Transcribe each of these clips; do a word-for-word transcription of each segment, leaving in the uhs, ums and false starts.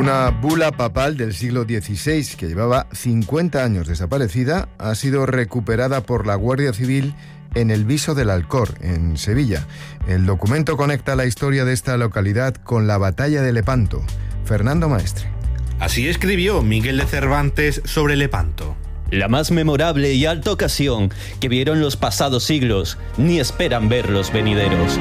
Una bula papal del siglo dieciséis que llevaba cincuenta años desaparecida ha sido recuperada por la Guardia Civil en el Viso del Alcor, en Sevilla. El documento conecta la historia de esta localidad con la batalla de Lepanto. Fernando Maestre. Así escribió Miguel de Cervantes sobre Lepanto. La más memorable y alta ocasión que vieron los pasados siglos, ni esperan ver los venideros.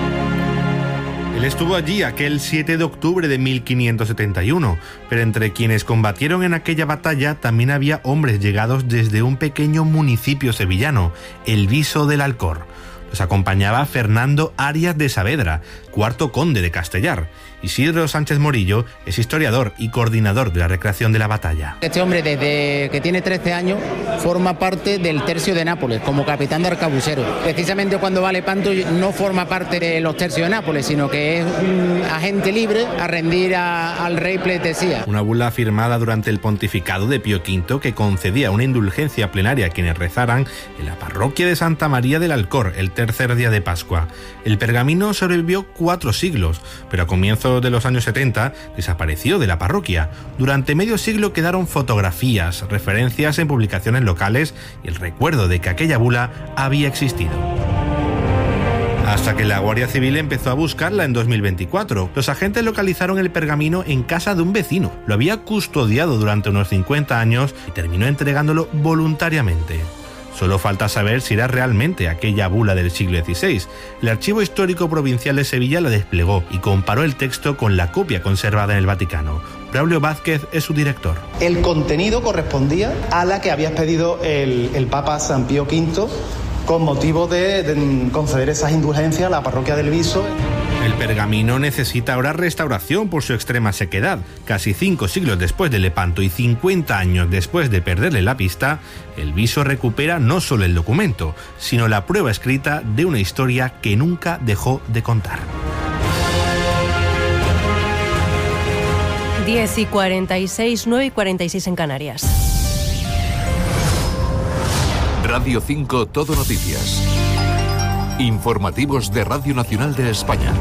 Él estuvo allí aquel siete de octubre de mil quinientos setenta y uno, pero entre quienes combatieron en aquella batalla también había hombres llegados desde un pequeño municipio sevillano, el Viso del Alcor. Los acompañaba Fernando Arias de Saavedra, cuarto conde de Castellar. Isidro Sánchez Morillo es historiador y coordinador de la recreación de la batalla. Este hombre, desde que tiene trece años, forma parte del tercio de Nápoles, como capitán de arcabuceros. Precisamente cuando va a Lepanto no forma parte de los tercios de Nápoles, sino que es un agente libre a rendir a, al rey pleitesía. Una bula firmada durante el pontificado de Pío quinto que concedía una indulgencia plenaria a quienes rezaran en la parroquia de Santa María del Alcor el tercer día de Pascua. El pergamino sobrevivió cuatro siglos, pero a comienzos de los años setenta desapareció de la parroquia. Durante medio siglo quedaron fotografías, referencias en publicaciones locales y el recuerdo de que aquella bula había existido. Hasta que la Guardia Civil empezó a buscarla en dos mil veinticuatro. Los agentes localizaron el pergamino en casa de un vecino. Lo había custodiado durante unos cincuenta años y terminó entregándolo voluntariamente. Solo falta saber si era realmente aquella bula del siglo dieciséis. El Archivo Histórico Provincial de Sevilla la desplegó y comparó el texto con la copia conservada en el Vaticano. Braulio Vázquez es su director. El contenido correspondía a la que había expedido el, el Papa San Pío quinto con motivo de, de conceder esas indulgencias a la parroquia del Viso. El pergamino necesita ahora restauración por su extrema sequedad. Casi cinco siglos después de Lepanto y cincuenta años después de perderle la pista, el Viso recupera no solo el documento, sino la prueba escrita de una historia que nunca dejó de contar. diez y cuarenta y seis, nueve y cuarenta y seis en Canarias. Radio cinco Todo Noticias. Informativos de Radio Nacional de España.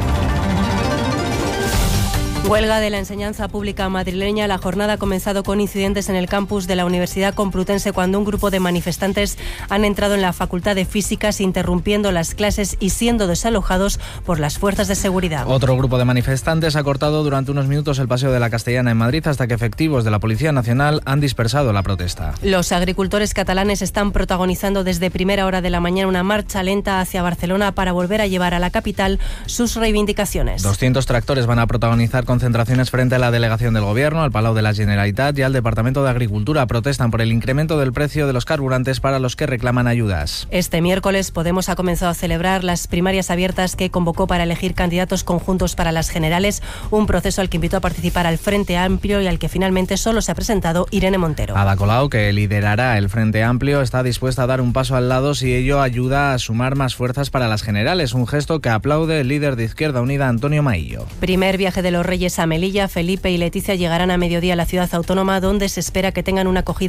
Huelga de la enseñanza pública madrileña. La jornada ha comenzado con incidentes en el campus de la Universidad Complutense cuando un grupo de manifestantes han entrado en la Facultad de Físicas interrumpiendo las clases y siendo desalojados por las fuerzas de seguridad. Otro grupo de manifestantes ha cortado durante unos minutos el paseo de la Castellana en Madrid hasta que efectivos de la Policía Nacional han dispersado la protesta. Los agricultores catalanes están protagonizando desde primera hora de la mañana una marcha lenta hacia Barcelona para volver a llevar a la capital sus reivindicaciones. doscientos tractores van a protagonizar concentraciones frente a la delegación del Gobierno, al Palau de la Generalitat y al Departamento de Agricultura. Protestan por el incremento del precio de los carburantes para los que reclaman ayudas. Este miércoles Podemos ha comenzado a celebrar las primarias abiertas que convocó para elegir candidatos conjuntos para las generales, un proceso al que invitó a participar al Frente Amplio y al que finalmente solo se ha presentado Irene Montero. Ada Colau, que liderará el Frente Amplio, está dispuesta a dar un paso al lado si ello ayuda a sumar más fuerzas para las generales, un gesto que aplaude el líder de Izquierda Unida, Antonio Maillo. Primer viaje de los Reyes a Melilla. Felipe y Leticia llegarán a mediodía a la ciudad autónoma, donde se espera que tengan una acogida